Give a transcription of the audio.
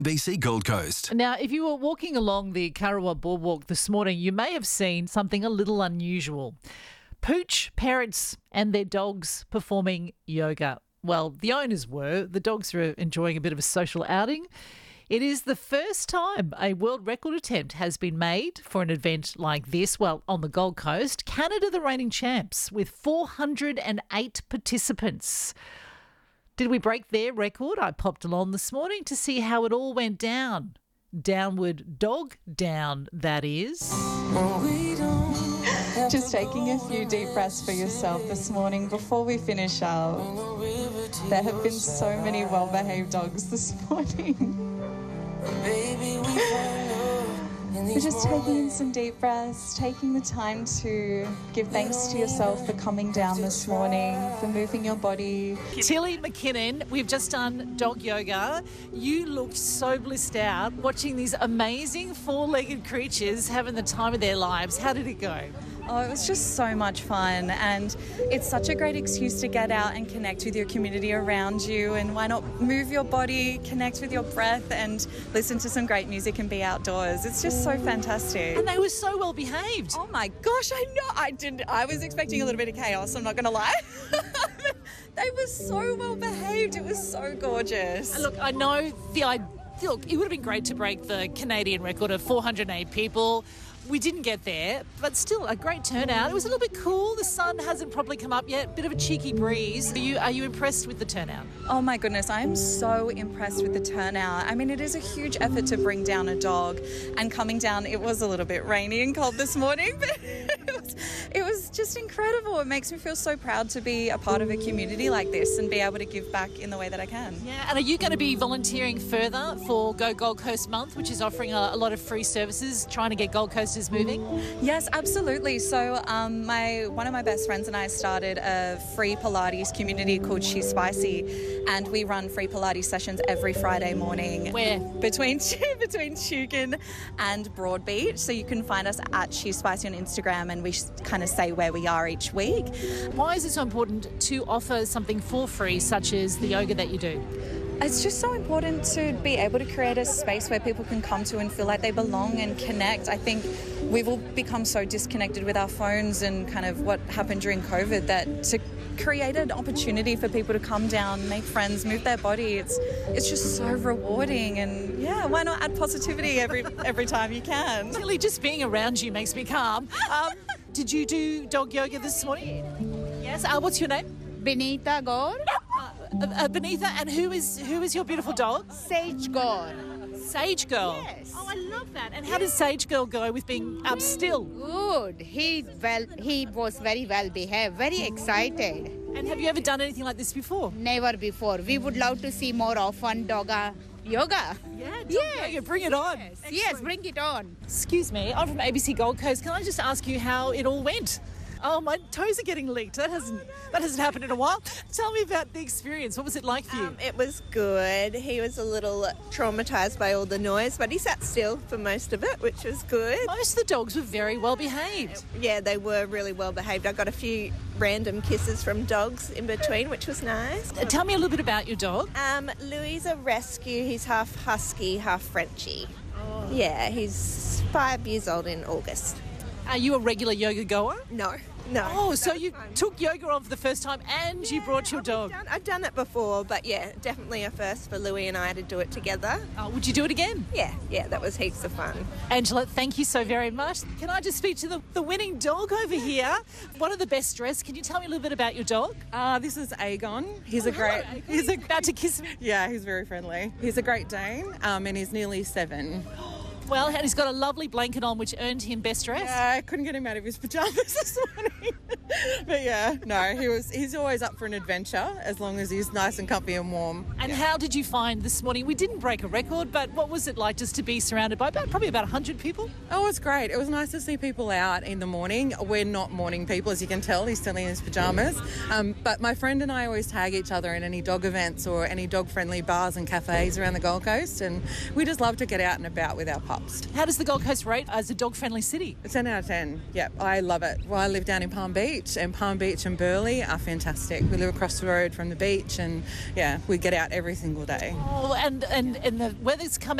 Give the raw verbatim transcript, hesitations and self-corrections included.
B C Gold Coast. Now, if you were walking along the Karawa Boardwalk this morning, you may have seen something a little unusual. Pooch parents and their dogs performing yoga. Well, the owners were. The dogs were enjoying a bit of a social outing. It is the first time a world record attempt has been made for an event like this. Well, on the Gold Coast, Canada the reigning champs with four hundred eight participants. Did we break their record? I popped along this morning to see how it all went down. Downward dog down, that is. Just taking a few deep breaths for yourself this morning before we finish up. There have been so many well-behaved dogs this morning. We're just taking in some deep breaths, taking the time to give thanks to yourself for coming down this morning, for moving your body. Tilly McKinnon, we've just done dog yoga. You looked so blissed out watching these amazing four-legged creatures having the time of their lives. How did it go? Oh, it was just so much fun, and it's such a great excuse to get out and connect with your community around you, and why not move your body, connect with your breath and listen to some great music and be outdoors. It's just so fantastic. And they were so well behaved. Oh my gosh, I know. I didn't I was expecting a little bit of chaos, I'm not going to lie. They were so well behaved. It was so gorgeous. And look, I know the idea. Look, it would have been great to break the Canadian record of four hundred eight people. We didn't get there, but still a great turnout. It was a little bit cool. The sun hasn't probably come up yet. Bit of a cheeky breeze. Are you are you impressed with the turnout? Oh my goodness, I am so impressed with the turnout. I mean, it is a huge effort to bring down a dog, and coming down, it was a little bit rainy and cold this morning, but it was, it was just incredible. It makes me feel so proud to be a part of a community like this and be able to give back in the way that I can. Yeah, and are you going to be volunteering further for Go Gold Coast Month, which is offering a, a lot of free services, trying to get Gold Coasters moving? Yes, absolutely. So um, my one of my best friends and I started a free Pilates community called She's Spicy, and we run free Pilates sessions every Friday morning. Where? Between between Tugun and Broadbeach. So you can find us at She's Spicy on Instagram, and we kind of say where we are each week. Why is it so important to offer something for free, such as the yoga that you do? It's just so important to be able to create a space where people can come to and feel like they belong and connect. I think we've all become so disconnected with our phones and kind of what happened during COVID that to create an opportunity for people to come down, make friends, move their body, it's it's just so rewarding. And yeah, why not add positivity every every time you can? Really, just being around you makes me calm. Um, did you do dog yoga this morning? Yes. Uh, what's your name? Benita Gaur. Uh, uh, Benita, and who is who is your beautiful dog? Sage Gaur. Sage Girl. Yes. Oh, I love that. And how does Sage Girl go with being um, still? Good. He well. He was very well behaved, very excited. And have you ever done anything like this before? Never before. We would love to see more often doga yoga. Yeah, dog Yes. yoga. Bring it on. Yes. Yes, bring it on. Excuse me, I'm from A B C Gold Coast. Can I just ask you how it all went? Oh, my toes are getting leaked. That hasn't that hasn't happened in a while. Tell me about the experience. What was it like for you? Um, it was good. He was a little traumatised by all the noise, but he sat still for most of it, which was good. Most of the dogs were very well behaved. Yeah, they were really well behaved. I got a few random kisses from dogs in between, which was nice. Uh, Tell me a little bit about your dog. Um, Louis is a rescue. He's half husky, half Frenchie. Oh. Yeah, he's five years old in August. Are you a regular yoga goer? No, no. Oh, so you took yoga on for the first time and you brought your I've dog. Done, I've done it before, but yeah, definitely a first for Louis and I to do it together. Oh, would you do it again? Yeah, yeah, that was heaps of fun. Angela, thank you so very much. Can I just speak to the, the winning dog over here? One of the best dressed. Can you tell me a little bit about your dog? Uh, this is Aegon. He's Oh, a great. hello, Aegon. He's a About to kiss me. Yeah, he's very friendly. He's a Great Dane, um, and he's nearly seven. Well, and he's got a lovely blanket on, which earned him best dressed. Yeah, I couldn't get him out of his pajamas this morning. But yeah, no, he was. He's always up for an adventure as long as he's nice and comfy and warm. And how did you find this morning? We didn't break a record, but what was it like just to be surrounded by about, probably about one hundred people? Oh, it was great. It was nice to see people out in the morning. We're not morning people, as you can tell. He's still in his pajamas. Um, but my friend and I always tag each other in any dog events or any dog-friendly bars and cafes around the Gold Coast, and we just love to get out and about with our pup. pups. How does the Gold Coast rate as a dog-friendly city? ten out of ten. Yep, I love it. Well, I live down in Palm Beach, and Palm Beach and Burleigh are fantastic. We live across the road from the beach, and yeah, we get out every single day. Oh, and, and, and the weather's come